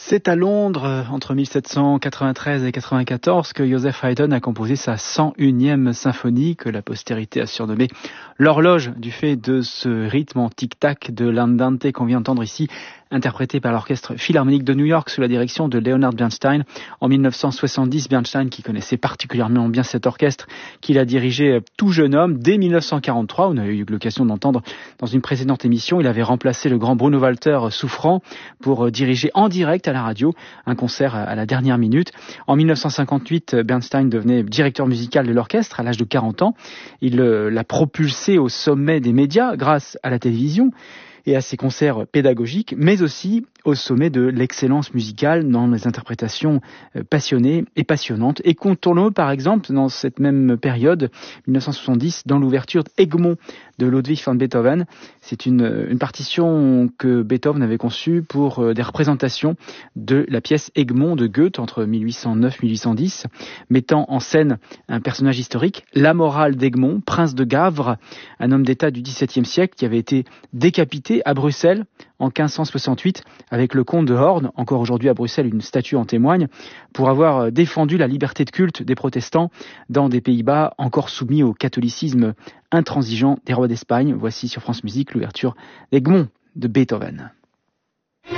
C'est à Londres, entre 1793 et 94, que Joseph Haydn a composé sa 101e symphonie, que la postérité a surnommée l'horloge, du fait de ce rythme en tic-tac de l'Andante qu'on vient d'entendre ici, interprété par l'Orchestre Philharmonique de New York sous la direction de Leonard Bernstein. En 1970, Bernstein, qui connaissait particulièrement bien cet orchestre, qu'il a dirigé tout jeune homme, dès 1943, on a eu l'occasion d'entendre dans une précédente émission, il avait remplacé le grand Bruno Walter souffrant pour diriger en direct à la radio un concert à la dernière minute. En 1958, Bernstein devenait directeur musical de l'orchestre à l'âge de 40 ans. Il l'a propulsé au sommet des médias grâce à la télévision et à ses concerts pédagogiques, mais aussi au sommet de l'excellence musicale dans les interprétations passionnées et passionnantes. Et comptons-le par exemple dans cette même période, 1970, dans l'ouverture d'Egmont de Ludwig van Beethoven. C'est une partition que Beethoven avait conçue pour des représentations de la pièce Egmont de Goethe entre 1809-1810, mettant en scène un personnage historique, l'Amoral d'Egmont, prince de Gavre, un homme d'État du XVIIe siècle qui avait été décapité à Bruxelles en 1568 avec le comte de Horn, encore aujourd'hui à Bruxelles une statue en témoigne, pour avoir défendu la liberté de culte des protestants dans des Pays-Bas encore soumis au catholicisme intransigeant des rois d'Espagne. Voici sur France Musique l'ouverture d'Egmont de Beethoven.